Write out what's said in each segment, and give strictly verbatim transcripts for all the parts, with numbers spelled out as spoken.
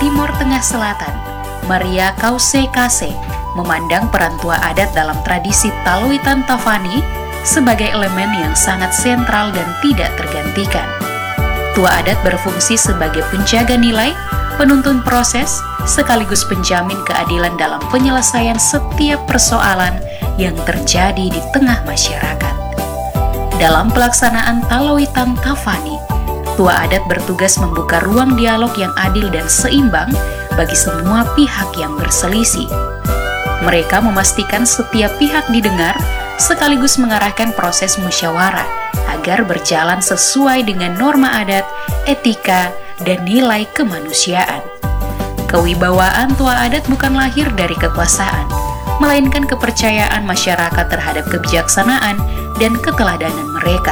Timur Tengah Selatan, Maria Kause Kase, memandang peran tua adat dalam tradisi Taloitan Tafani sebagai elemen yang sangat sentral dan tidak tergantikan. Tua adat berfungsi sebagai penjaga nilai, penuntun proses, sekaligus penjamin keadilan dalam penyelesaian setiap persoalan yang terjadi di tengah masyarakat. Dalam pelaksanaan Taloitan Tafani, tua adat bertugas membuka ruang dialog yang adil dan seimbang bagi semua pihak yang berselisih. Mereka memastikan setiap pihak didengar, sekaligus mengarahkan proses musyawarah agar berjalan sesuai dengan norma adat, etika, dan nilai kemanusiaan. Kewibawaan tua adat bukan lahir dari kekuasaan, melainkan kepercayaan masyarakat terhadap kebijaksanaan dan keteladanan mereka.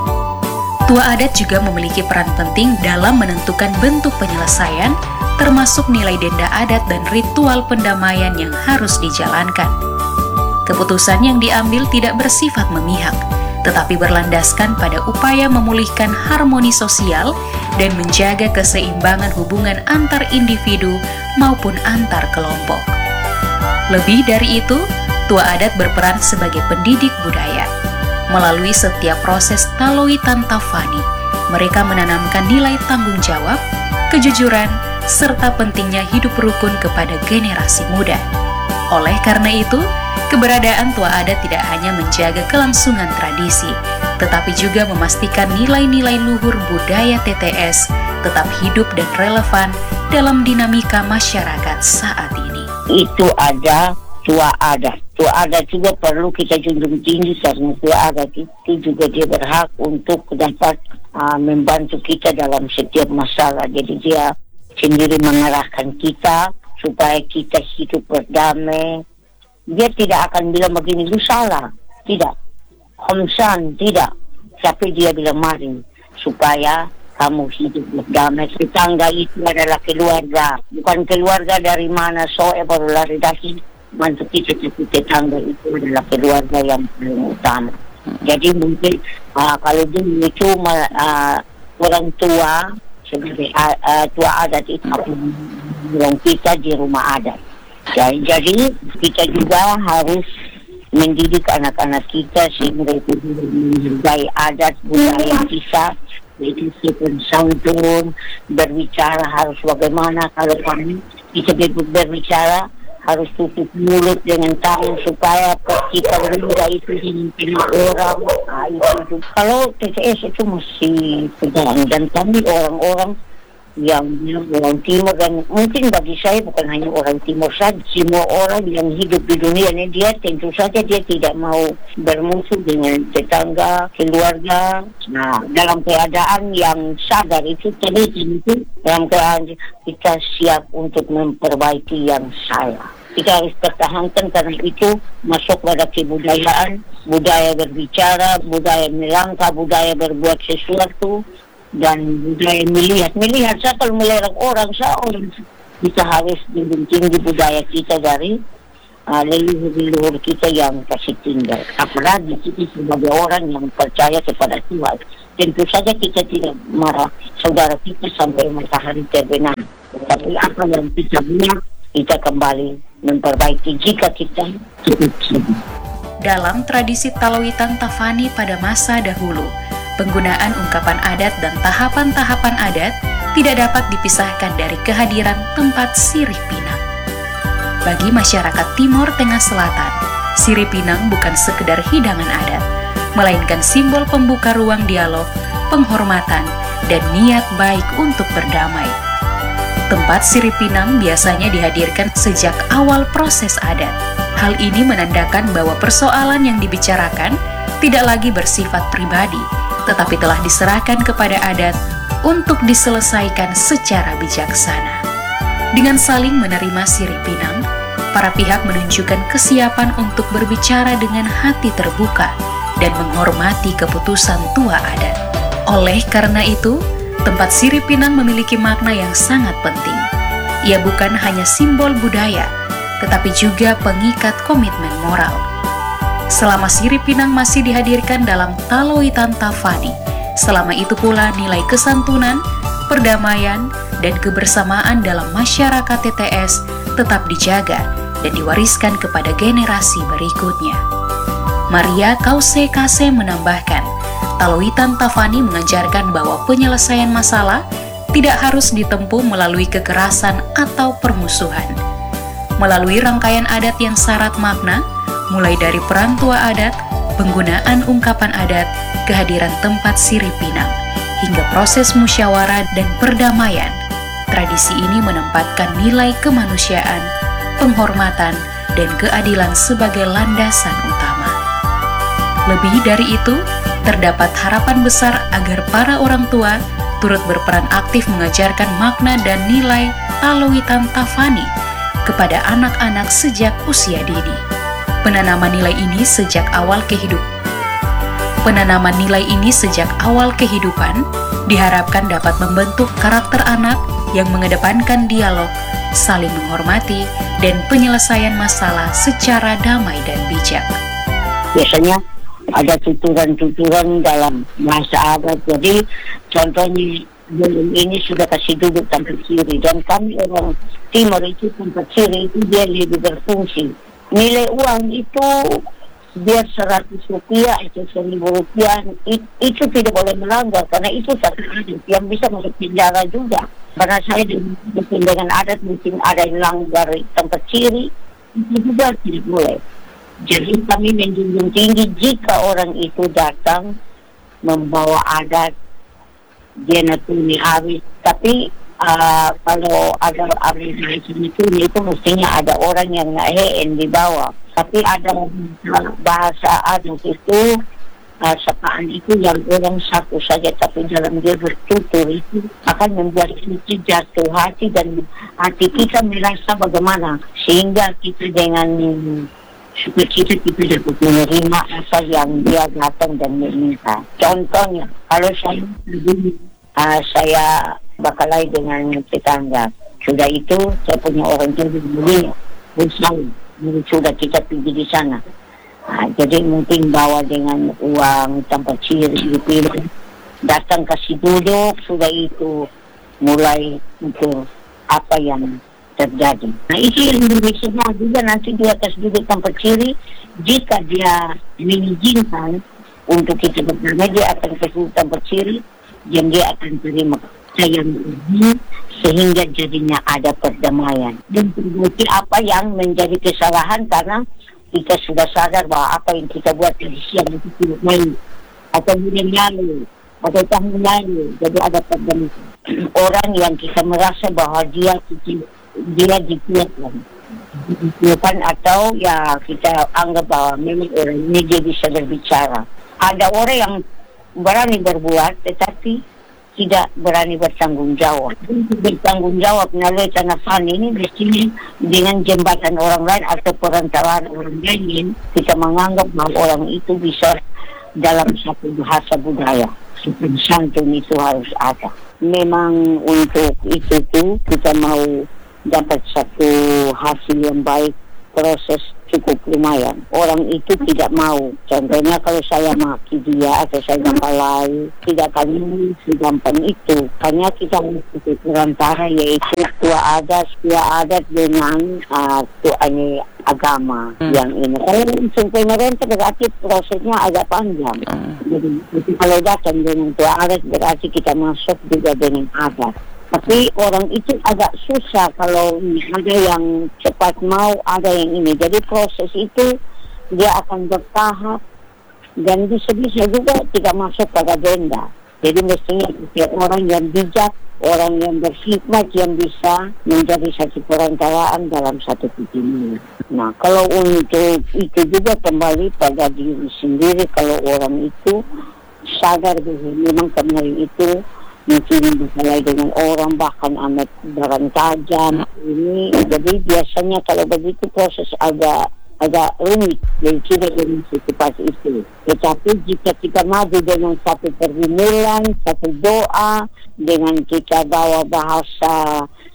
Tua adat juga memiliki peran penting dalam menentukan bentuk penyelesaian, termasuk nilai denda adat dan ritual pendamaian yang harus dijalankan. Keputusan yang diambil tidak bersifat memihak, tetapi berlandaskan pada upaya memulihkan harmoni sosial dan menjaga keseimbangan hubungan antar individu maupun antar kelompok. Lebih dari itu, tua adat berperan sebagai pendidik budaya. Melalui setiap proses Taloitan Tafani, mereka menanamkan nilai tanggung jawab, kejujuran, serta pentingnya hidup rukun kepada generasi muda. Oleh karena itu, keberadaan tua adat tidak hanya menjaga kelangsungan tradisi, tetapi juga memastikan nilai-nilai luhur budaya T T S tetap hidup dan relevan dalam dinamika masyarakat saat ini. Itu ada tua adat. Tua adat juga perlu kita junjung tinggi karena tua adat itu juga dia berhak untuk dapat uh, membantu kita dalam setiap masalah. Jadi dia sendiri mengarahkan kita supaya kita hidup berdamai. Dia tidak akan bilang begini, lu salah. Tidak. Homsan, tidak. Tapi dia bilang mari, supaya kamu hidup berdamai. Tetangga itu adalah keluarga. Bukan keluarga dari mana, soe baru lari dahi. Mantu kita, tapi tetangga itu adalah keluarga yang paling utama. Jadi mungkin uh, kalau dulu itu uh, orang tua, sebagai uh, uh, tua adat itu orang kita di rumah adat. Jadi kita juga harus mendidik anak-anak kita sehingga itu menghargai adat budaya kita, itu sopan santun, berbicara harus bagaimana. Kalau kami kita berbicara harus tutup mulut dengan tangan supaya kita berdua itu dengan orang. Nah, itu. Kalau T T S itu masih pegang dan kami orang-orang yang orang timur, dan mungkin bagi saya bukan hanya orang timur saja, semua orang yang hidup di dunia ini, dia tentu saja dia tidak mau bermusuh dengan tetangga, keluarga. Nah, dalam keadaan yang sadar itu, teliti itu, dalam keadaan kita siap untuk memperbaiki yang salah. Kita harus pertahankan karena itu masuk pada kebudayaan, budaya berbicara, budaya melangkah, budaya berbuat sesuatu, dan budaya melihat. Melihat saya kalau melihat orang, saya orang kita harus junjung tinggi budaya kita dari uh, leluhur-leluhur kita yang kasih tinggal. Apalagi kita sebagai orang yang percaya kepada Tuhan. Tentu saja kita tidak marah saudara kita sampai matahari terbenam. Tapi apa yang kita buat, kita kembali memperbaiki jika kita cukup sibuk. Dalam tradisi Taloitan Tafani pada masa dahulu, penggunaan ungkapan adat dan tahapan-tahapan adat tidak dapat dipisahkan dari kehadiran tempat sirih pinang. Bagi masyarakat Timur Tengah Selatan, sirih pinang bukan sekedar hidangan adat, melainkan simbol pembuka ruang dialog, penghormatan, dan niat baik untuk berdamai. Tempat sirih pinang biasanya dihadirkan sejak awal proses adat. Hal ini menandakan bahwa persoalan yang dibicarakan tidak lagi bersifat pribadi, tetapi telah diserahkan kepada adat untuk diselesaikan secara bijaksana. Dengan saling menerima sirih pinang, para pihak menunjukkan kesiapan untuk berbicara dengan hati terbuka dan menghormati keputusan tua adat. Oleh karena itu, tempat sirih pinang memiliki makna yang sangat penting. Ia bukan hanya simbol budaya, tetapi juga pengikat komitmen moral. Selama sirih pinang masih dihadirkan dalam Taloitan Tafani, selama itu pula nilai kesantunan, perdamaian, dan kebersamaan dalam masyarakat T T S tetap dijaga dan diwariskan kepada generasi berikutnya. Maria Kause Kase menambahkan, Taloitan Tafani mengajarkan bahwa penyelesaian masalah tidak harus ditempuh melalui kekerasan atau permusuhan. Melalui rangkaian adat yang syarat makna, mulai dari peran tua adat, penggunaan ungkapan adat, kehadiran tempat sirih pinang, hingga proses musyawarah dan perdamaian, tradisi ini menempatkan nilai kemanusiaan, penghormatan, dan keadilan sebagai landasan utama. Lebih dari itu, terdapat harapan besar agar para orang tua turut berperan aktif mengajarkan makna dan nilai Taloitan Tafani kepada anak-anak sejak usia dini. Penanaman nilai ini sejak awal kehidupan. Penanaman nilai ini sejak awal kehidupan diharapkan dapat membentuk karakter anak yang mengedepankan dialog, saling menghormati, dan penyelesaian masalah secara damai dan bijak. Biasanya ada tuturan-tuturan dalam bahasa adat. Jadi contohnya belum ini sudah kasih duduk tempat kiri, dan kami orang timur itu tempat kiri itu dia lebih berfungsi. Nilai uang itu biar seratus rupiah atau seribu rupiah it, itu tidak boleh melanggar karena itu satu adat yang bisa masuk penjara juga. Karena saya dengan adat mungkin ada yang langgar tempat kiri itu juga tidak boleh. Jadi kami menjunjung tinggi jika orang itu datang membawa adat dia natuni habis. Tapi uh, kalau ada abis itu itu mestinya ada orang yang ngehen di bawah. Tapi ada bahasa adat itu uh, sapaan itu yang orang satu saja, tapi dalam dia bertutur itu akan membuat kita jatuh hati dan hati kita merasa bagaimana sehingga kita dengan supaya kita kita dapat menerima apa yang dia datang dan meminta. Contohnya, kalau saya uh, saya bakalai dengan tetangga, sudah itu saya punya orang tua beli bersama, sudah kita pergi di sana. Uh, jadi mungkin bawa dengan uang tanpa ciri, dipilih, datang kasih duduk, sudah itu mulai untuk apa yang terjadi. Nah itu yang Indonesia juga nanti dia kasih duduk tanpa ciri, jika dia mengizinkan untuk kita berdamai dia akan kasih duduk tanpa ciri dan dia akan terima sayang ini sehingga jadinya ada perdamaian dan terbukti apa yang menjadi kesalahan karena kita sudah sadar bahwa apa yang kita buat di siang itu tidak baik atau bulan lalu atau tahun lalu, jadi ada perdamaian. Orang yang kita merasa bahwa dia kita dia dikuatkan dikuatkan atau ya kita anggap bahwa memang orang ini dia bisa berbicara. Ada orang yang berani berbuat tetapi tidak berani bertanggung jawab. Bertanggung jawab melalui tanah fan ini mestinya dengan jembatan orang lain atau perantaraan orang lain kita menganggap bahwa orang itu bisa dalam satu bahasa budaya. Sopan santun itu harus ada. Memang untuk itu tuh kita mau dapat satu hasil yang baik, proses cukup lumayan. Orang itu tidak mau. Contohnya kalau saya maki dia atau saya bakalai, tidak kami segampang itu. Karena kita mengikuti perantara yaitu tua adat, tua adat dengan uh, tuanya agama hmm. yang ini. Kalau langsung pemerintah berarti prosesnya agak panjang. Hmm. Jadi kalau datang dengan tua adat berarti kita masuk juga dengan adat. Tapi orang itu agak susah kalau ada yang cepat mau, ada yang ini. Jadi proses itu dia akan bertahap dan bisa-bisa juga tidak masuk pada denda. Jadi mestinya orang yang bijak, orang yang berhikmat yang bisa menjadi satu perantaraan dalam satu titik. Nah, kalau untuk itu juga kembali pada diri sendiri, kalau orang itu sadar bahwa memang kemarin itu mungkin berkelahi dengan orang, bahkan amat barang tajam ini. Jadi biasanya kalau begitu proses agak agak rumit dan tidak dengan secepat itu. Tetapi jika kita maju dengan satu pergumulan, satu doa, dengan kita bawa bahasa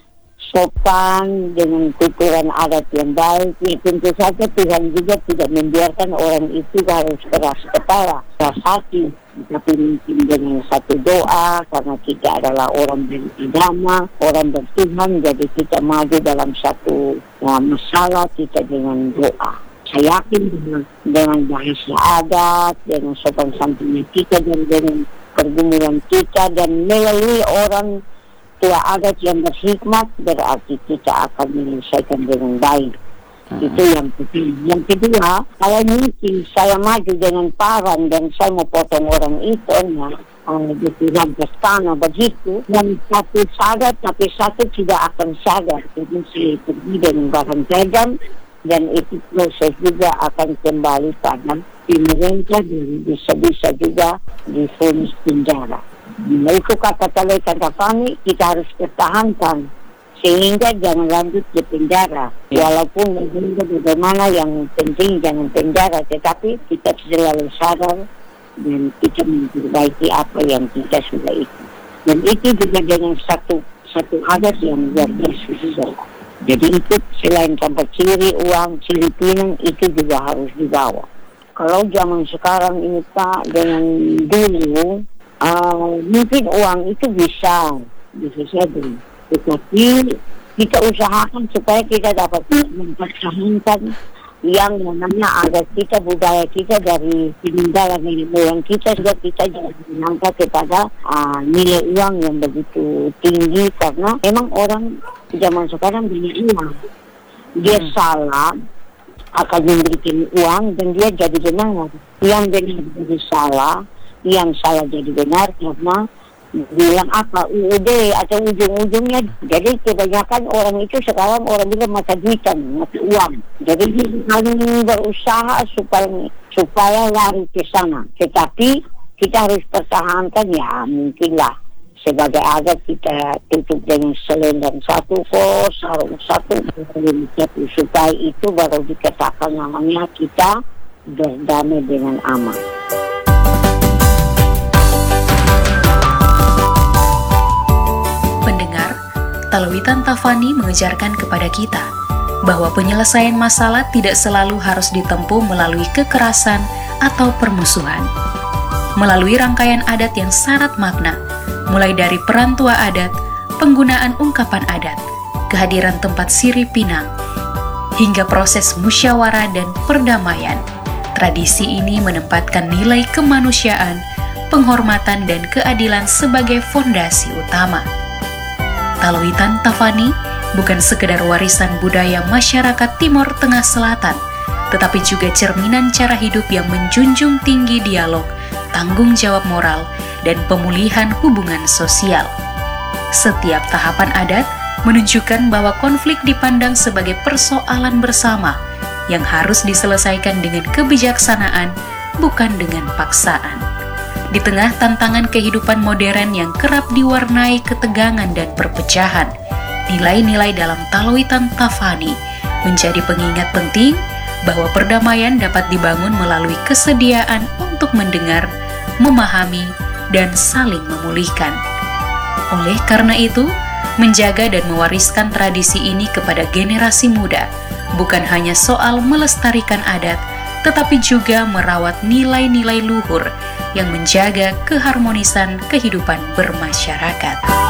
sopan, dengan tuturan adat yang baik. Ya, tentu saja Tuhan juga tidak membiarkan orang itu harus keras kepala, keras hati. Tapi mungkin dengan satu doa, karena kita adalah orang beragama, orang bertuhan, jadi kita maju dalam satu ya, masalah kita dengan doa. Saya yakin dengan, dengan bahasa adat, dengan sopan santunnya kita, dan dengan pergumulan kita, dan melalui orang tua adat yang berhikmat, berarti kita akan menyelesaikan dengan baik. Hmm. Itu yang penting. Yang kedua, kalau mungkin saya maju dengan paran dan saya mau potong orang itu, nah, uh, dibilang bertanah begitu, dan satu sadar tapi satu tidak akan sadar. Jadi saya pergi dengan barang tajam, dan itu proses juga akan kembali pada pemerintah, dan bisa-bisa juga difonis penjara. Nah, itu kata Talawittan Tafani, kita harus pertahankan sehingga jangan lanjut di penjara. Ya. Walaupun bagaimana, yang penting jangan penjara, tetapi kita selalu sadar dan kita memperbaiki apa yang kita sudah itu. Dan itu juga dengan satu satu adat yang luar biasa. Jadi itu selain tanpa ciri uang, ciri pinang, itu juga harus dibawa. Kalau zaman sekarang ini Pak, dengan dulu, Uh, mungkin uang itu bisa bisa saja, tetapi kita usahakan supaya kita dapat mempertahankan yang namanya adat kita, budaya kita dari peninggalan nenek moyang kita, juga kita jangan mengangkat kepada uh, nilai uang yang begitu tinggi, karena memang orang zaman sekarang banyak uang, dia hmm. salah akan memberikan uang dan dia jadi benar, yang benar jadi salah, yang salah jadi benar, karena bilang apa U U D atau ujung-ujungnya. Jadi kebanyakan orang itu sekarang orang bilang mata duitan, mata uang. Jadi dia saling berusaha supaya supaya lari ke sana. Tetapi kita harus pertahankan, ya mungkinlah sebagai adat kita tutup dengan selendang satu kos, sarung satu, supaya itu baru dikatakan namanya kita berdamai dengan aman. Talawittan Tafani mengejarkan kepada kita bahwa penyelesaian masalah tidak selalu harus ditempuh melalui kekerasan atau permusuhan. Melalui rangkaian adat yang syarat makna, mulai dari peran tua adat, penggunaan ungkapan adat, kehadiran tempat sirip pinang, hingga proses musyawarah dan perdamaian, tradisi ini menempatkan nilai kemanusiaan, penghormatan, dan keadilan sebagai fondasi utama. Talawittan Tafani bukan sekedar warisan budaya masyarakat Timur Tengah Selatan, tetapi juga cerminan cara hidup yang menjunjung tinggi dialog, tanggung jawab moral, dan pemulihan hubungan sosial. Setiap tahapan adat menunjukkan bahwa konflik dipandang sebagai persoalan bersama yang harus diselesaikan dengan kebijaksanaan, bukan dengan paksaan. Di tengah tantangan kehidupan modern yang kerap diwarnai ketegangan dan perpecahan, nilai-nilai dalam Talawittan Tafani menjadi pengingat penting bahwa perdamaian dapat dibangun melalui kesediaan untuk mendengar, memahami, dan saling memulihkan. Oleh karena itu, menjaga dan mewariskan tradisi ini kepada generasi muda bukan hanya soal melestarikan adat, tetapi juga merawat nilai-nilai luhur yang menjaga keharmonisan kehidupan bermasyarakat.